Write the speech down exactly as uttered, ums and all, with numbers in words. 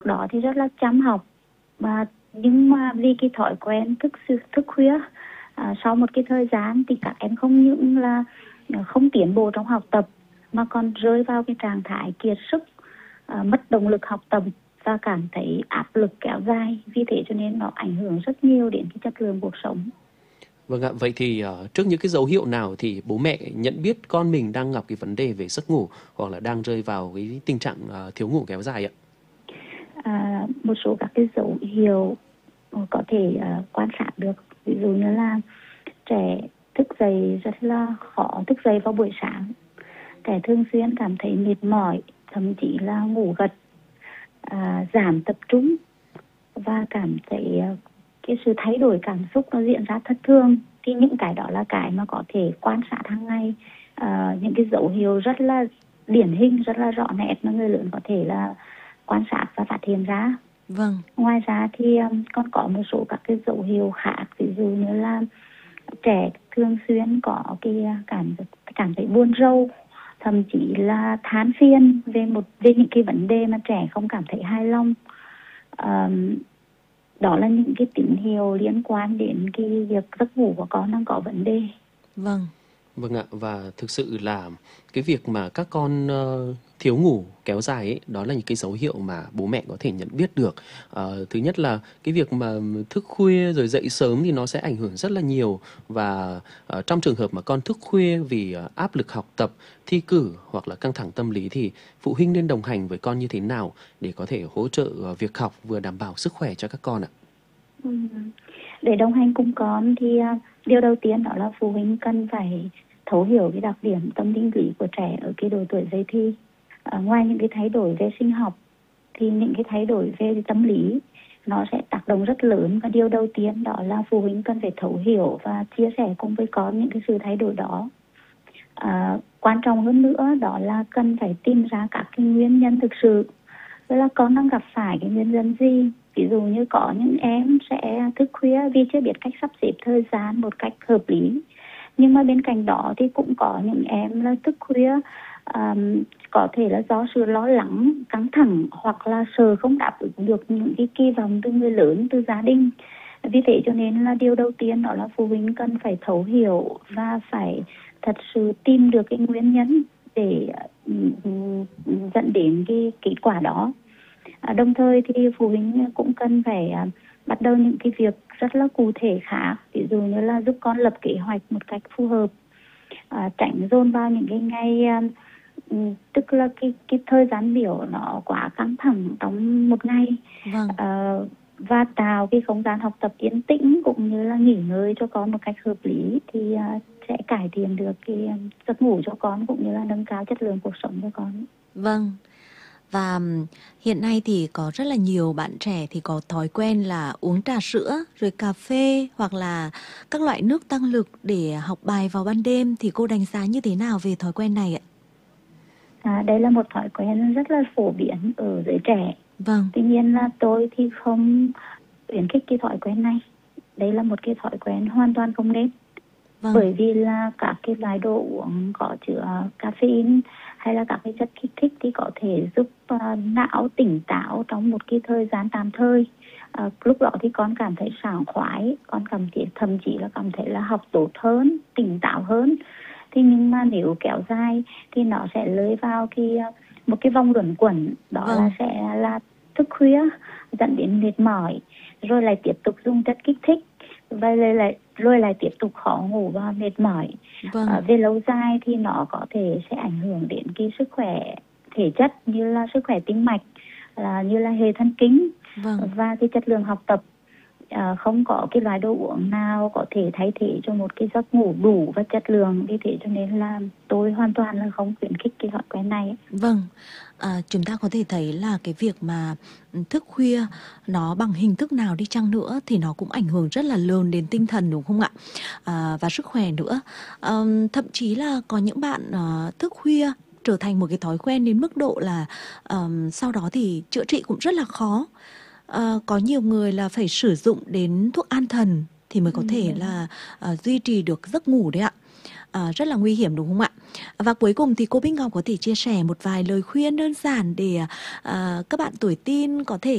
Đó thì rất là chăm học, và nhưng mà vì cái thói quen thức thức khuya, à, sau một cái thời gian thì các em không những là không tiến bộ trong học tập mà còn rơi vào cái trạng thái kiệt sức, à, mất động lực học tập và cảm thấy áp lực kéo dài. Vì thế cho nên nó ảnh hưởng rất nhiều đến cái chất lượng cuộc sống. Vâng ạ, vậy thì uh, trước những cái dấu hiệu nào thì bố mẹ nhận biết con mình đang gặp cái vấn đề về giấc ngủ hoặc là đang rơi vào cái tình trạng uh, thiếu ngủ kéo dài ạ? À, một số các cái dấu hiệu có thể uh, quan sát được, ví dụ như là trẻ thức dậy rất là khó thức dậy vào buổi sáng, trẻ thường xuyên cảm thấy mệt mỏi, thậm chí là ngủ gật, à, giảm tập trung và cảm thấy uh, cái sự thay đổi cảm xúc nó diễn ra thất thường. Thì những cái đó là cái mà có thể quan sát hàng ngày, uh, những cái dấu hiệu rất là điển hình, rất là rõ nét mà người lớn có thể là quan sát và phát hiện ra. Vâng. Ngoài ra thì um, còn có một số các cái dấu hiệu khác, ví dụ như là trẻ thường xuyên có cái cảm cảm thấy buồn rầu, thậm chí là than phiền về một về những cái vấn đề mà trẻ không cảm thấy hài lòng. Um, đó là những cái tín hiệu liên quan đến cái việc giấc ngủ của con đang có vấn đề. Vâng. Vâng ạ, và thực sự là cái việc mà các con uh, thiếu ngủ kéo dài ấy, đó là những cái dấu hiệu mà bố mẹ có thể nhận biết được. Uh, thứ nhất là cái việc mà thức khuya rồi dậy sớm thì nó sẽ ảnh hưởng rất là nhiều, và uh, trong trường hợp mà con thức khuya vì uh, áp lực học tập, thi cử hoặc là căng thẳng tâm lý thì phụ huynh nên đồng hành với con như thế nào để có thể hỗ trợ uh, việc học vừa đảm bảo sức khỏe cho các con ạ? Ừ. Để đồng hành cùng con thì uh, điều đầu tiên đó là phụ huynh cần phải thấu hiểu cái đặc điểm tâm sinh lý của trẻ ở cái độ tuổi dậy thì. À, ngoài những cái thay đổi về sinh học thì những cái thay đổi về tâm lý nó sẽ tác động rất lớn, và điều đầu tiên đó là phụ huynh cần phải thấu hiểu và chia sẻ cùng với con những cái sự thay đổi đó. À, quan trọng hơn nữa đó là cần phải tìm ra các cái nguyên nhân thực sự, tức là con đang gặp phải cái nguyên nhân gì. Ví dụ như có những em sẽ thức khuya vì chưa biết cách sắp xếp thời gian một cách hợp lý, nhưng mà bên cạnh đó thì cũng có những em là thức khuya um, có thể là do sự lo lắng, căng thẳng hoặc là sợ không đáp ứng được những cái kỳ vọng từ người lớn, từ gia đình. Vì thế cho nên là điều đầu tiên đó là phụ huynh cần phải thấu hiểu và phải thật sự tìm được cái nguyên nhân để um, dẫn đến cái kết quả đó. À, đồng thời thì phụ huynh cũng cần phải uh, bắt đầu những cái việc rất là cụ thể khác, ví dụ như là giúp con lập kế hoạch một cách phù hợp, à, tránh dồn vào những cái ngày, um, tức là cái cái thời gian biểu nó quá căng thẳng trong một ngày. Vâng. À, và tạo cái không gian học tập yên tĩnh cũng như là nghỉ ngơi cho con một cách hợp lý thì uh, sẽ cải thiện được cái giấc ngủ cho con cũng như là nâng cao chất lượng cuộc sống cho con. Vâng. Và hiện nay thì có rất là nhiều bạn trẻ thì có thói quen là uống trà sữa, rồi cà phê hoặc là các loại nước tăng lực để học bài vào ban đêm, thì cô đánh giá như thế nào về thói quen này ạ? À, đây là một thói quen rất là phổ biến ở giới trẻ. Vâng. Tuy nhiên là tôi thì không khuyến khích cái thói quen này. Đây là một cái thói quen hoàn toàn không nên. Vâng. Bởi vì là các cái loại đồ uống có chứa caffeine hay là các cái chất kích thích thì có thể giúp uh, não tỉnh táo trong một cái thời gian tạm thời. Uh, lúc đó thì con cảm thấy sảng khoái, con cảm thấy thậm chí là cảm thấy là học tốt hơn, tỉnh táo hơn. Thì nhưng mà nếu kéo dài thì nó sẽ lơi vào cái một cái vòng luẩn quẩn, đó vâng. là sẽ là thức khuya dẫn đến mệt mỏi, rồi lại tiếp tục dùng chất kích thích, và rồi lại rồi lại tiếp tục khó ngủ và mệt mỏi. Vâng. À, về lâu dài thì nó có thể sẽ ảnh hưởng đến cái sức khỏe thể chất như là sức khỏe tim mạch, là như là hệ thần kinh, vâng. và cái chất lượng học tập. À, không có cái loại đồ uống nào có thể thay thế cho một cái giấc ngủ đủ và chất lượng. Vì thế cho nên là tôi hoàn toàn là không khuyến khích cái thói quen này. Vâng, à, chúng ta có thể thấy là cái việc mà thức khuya nó bằng hình thức nào đi chăng nữa thì nó cũng ảnh hưởng rất là lớn đến tinh thần, đúng không ạ? À, và sức khỏe nữa. À, thậm chí là có những bạn uh, thức khuya trở thành một cái thói quen đến mức độ là um, sau đó thì chữa trị cũng rất là khó. À, có nhiều người là phải sử dụng đến thuốc an thần thì mới có thể là uh, duy trì được giấc ngủ đấy ạ. À, rất là nguy hiểm, đúng không ạ? Và cuối cùng thì cô Bích Ngọc có thể chia sẻ một vài lời khuyên đơn giản để uh, các bạn tuổi teen có thể